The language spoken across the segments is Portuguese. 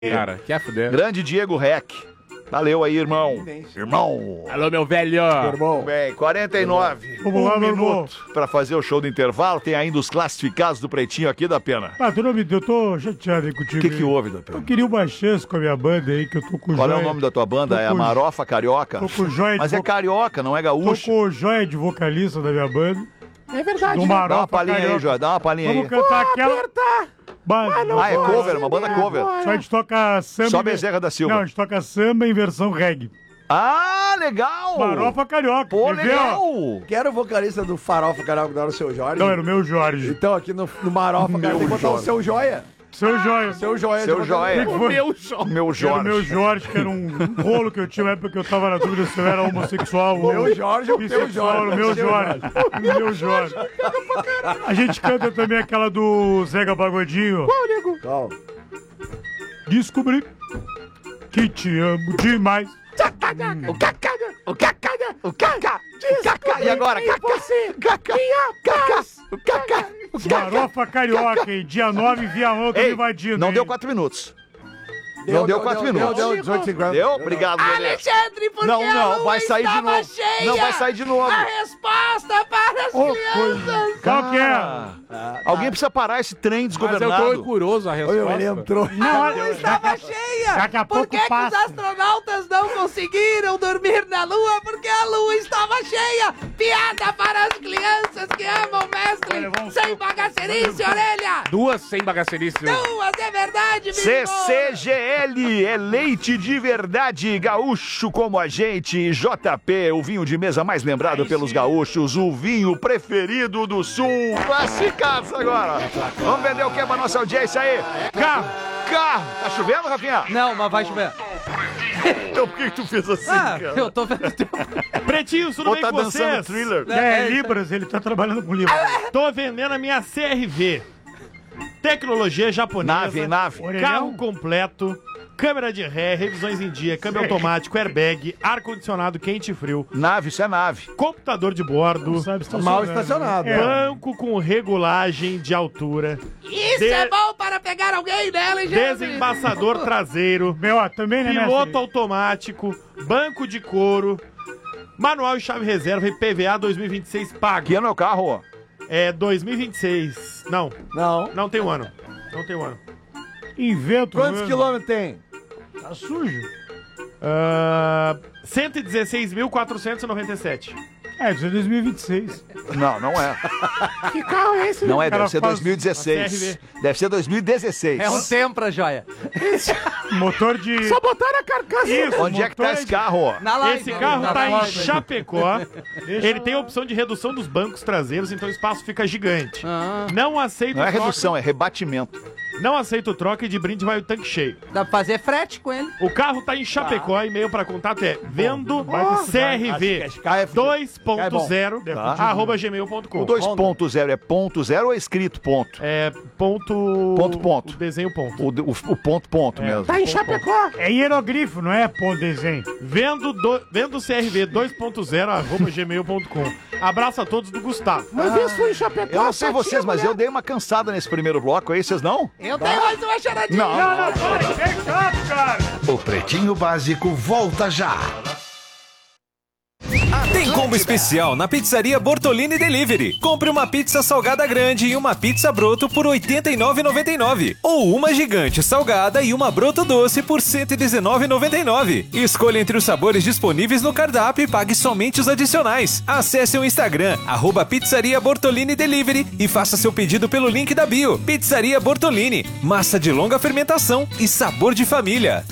Cara, quer fuder. Grande Diego Rec. Valeu aí, irmão. Irmão. Alô, meu velho. Irmão. Bem, 49. Vamos lá, meu irmão. Pra fazer o show do intervalo. Tem ainda os classificados do Pretinho aqui da Pena. Ah, tu não me deu, eu tô chateado aí contigo. O que houve, da Pena? Eu queria uma chance com a minha banda aí, que eu tô com Qual joia. é o nome da tua banda? É a Marofa Carioca? Tô com joia de Mas é carioca, não é gaúcho. Tô com joia de vocalista da minha banda. É verdade. Do Dá Marofa uma palhinha Carioca. aí, Joia. Dá uma palhinha aí. Vamos cantar aquela... É cover, uma banda cover. Só a gente toca samba... Só Bezerra da Silva. Não, a gente toca samba em versão reggae. Ah, legal! Marofa Carioca. Pô, quer ver, legal! ó? Que era o vocalista do Farofa Carioca, não era o Seu Jorge? Não, era o meu Jorge. Então aqui no Marofa, cara, tem que botar o Seu Joia. Seu Joia. Seu Joia. Seu Joia. O meu Jorge. Meu Era o Jorge. meu Jorge, que era um rolo que eu tinha na época que eu tava na dúvida se eu era homossexual ou Meu Jorge ou o teu bissexual. Jorge? O meu Jorge. O meu Jorge. A gente canta também aquela do Zeca Pagodinho. Qual? Descobri que te amo demais. O caca. E agora? Caca. O caca. Marofa Carioca, hein? Dia 9, Viamão, tô Ei, invadindo. não hein? deu 4 minutos. Não deu 4 minutos. Deu 18,50. Deu? Obrigado, Lelê. Alexandre, porque Não, a não, lua vai sair de estava novo. cheia. Não, vai sair de novo. A resposta para as crianças. Qual que é? Alguém precisa parar esse trem Mas eu desgovernado. tô curioso a resposta. Olha, ele entrou. A lua estava cheia. Daqui a Por pouco que, que os passa. astronautas não conseguiram dormir na lua? Porque a lua estava cheia. Piada para as crianças que amam o mestre. Olha, vamos- Sem bagacerice, orelha. Duas sem bagacerice. Duas, é verdade, menino. CCGL é leite de verdade, gaúcho como a gente. JP, o vinho de mesa mais lembrado pelos gaúchos, o vinho preferido do sul. Classificados agora. Vamos vender o que pra nossa audiência aí? Carro. Tá chovendo, Rafinha? Não, mas vai chover. Então por que tu fez assim, Ah, cara? eu tô vendo. Pretinhos, tudo Ou bem tá com dançando vocês? Thriller? É, Libras, ele tá trabalhando com Libras. Tô vendendo a minha CRV. Tecnologia japonesa. Nave. Carro completo. Câmera de ré, revisões em dia, câmbio automático, airbag, ar-condicionado quente e frio, Nave, isso é nave. computador de bordo, Sabe, Mal estacionado. É. banco com regulagem de altura, Isso é bom para pegar alguém, né, Alexandre? desembaçador traseiro, Meu, ó, também, né, piloto mestre? automático, banco de couro, manual e chave reserva e PVA 2026 pago. Que ano é o carro, ó? É 2026. Não tem um ano. Não tem um ano. Invento. Quantos mesmo. quilômetros tem? Tá sujo. 116.497. É, isso é 2026. Não é. Que carro é esse? Não é, Cara, deve ser faz 2016. CRV. Deve ser 2016. É um Tempra, joia. Motor de... Só botaram a carcaça. Isso, Onde é que tá motor esse de- carro, ó? Na live. Esse carro na tá em live. Chapecó. Ele tem a opção de redução dos bancos traseiros, então o espaço fica gigante. Ah, Não aceita Não é troca. redução, é rebatimento. Não aceita troca e de brinde vai o tanque cheio. dá pra fazer frete com ele. O carro tá em Chapecó, e-mail para contato é vendo CRV Esse carro é 2.0 Tá. arroba O gmail.com. 2.0 é ponto zero ou é escrito ponto? É ponto... Ponto. O desenho ponto. O ponto mesmo. Tá em Chapecó. É hierogrifo, não é ponto desenho. Vendo CRV 2.0 arroba gmail.com. Abraço a todos do Gustavo. Uma vez fui em Chapecó. Eu não sei só vocês, tinha mas mulher. eu dei uma cansada nesse primeiro bloco aí, vocês não? Eu tenho mais uma charadinha. Não. Para, que chato, cara. O Pretinho Básico volta já. Tem combo especial na Pizzaria Bortolini Delivery. Compre uma pizza salgada grande e uma pizza broto por R$ 89,99. Ou uma gigante salgada e uma broto doce por R$ 119,99. Escolha entre os sabores disponíveis no cardápio e pague somente os adicionais. Acesse o Instagram, @Pizzaria Bortolini Delivery e faça seu pedido pelo link da bio. Pizzaria Bortolini. Massa de longa fermentação e sabor de família.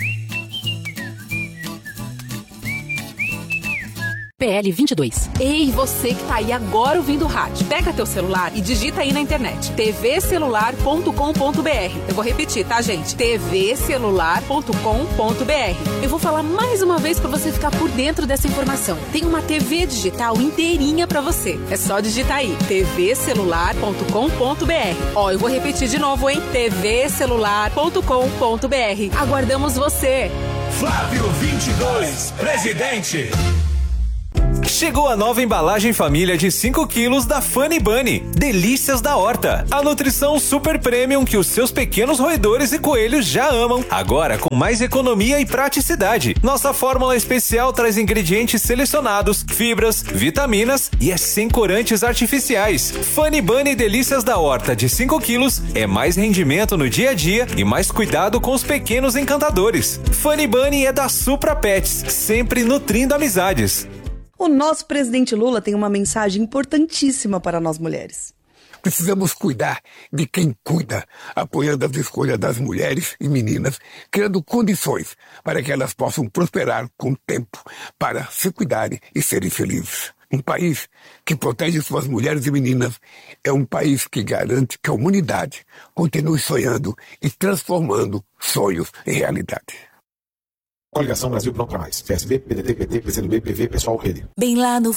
PL 22. Ei, você que tá aí agora ouvindo o rádio. Pega teu celular e digita aí na internet. tvcelular.com.br. Eu vou repetir, tá, gente? tvcelular.com.br. Eu vou falar mais uma vez pra você ficar por dentro dessa informação. Tem uma TV digital inteirinha pra você. É só digitar aí. tvcelular.com.br. Ó, eu vou repetir de novo, hein? tvcelular.com.br. Aguardamos você. Flávio 22, presidente. Chegou a nova embalagem família de 5 quilos da Funny Bunny. Delícias da horta. A nutrição super premium que os seus pequenos roedores e coelhos já amam. Agora com mais economia e praticidade. Nossa fórmula especial traz ingredientes selecionados, fibras, vitaminas e é sem corantes artificiais. Funny Bunny Delícias da Horta de 5 quilos é mais rendimento no dia a dia e mais cuidado com os pequenos encantadores. Funny Bunny é da Supra Pets, sempre nutrindo amizades. O nosso presidente Lula tem uma mensagem importantíssima para nós mulheres. Precisamos cuidar de quem cuida, apoiando as escolhas das mulheres e meninas, criando condições para que elas possam prosperar com o tempo, para se cuidarem e serem felizes. Um país que protege suas mulheres e meninas é um país que garante que a humanidade continue sonhando e transformando sonhos em realidade. Coligação Brasil Pronto pra Mais. PSB, PDT, PT, PCdoB, PV, Pessoal, Rede. Bem lá no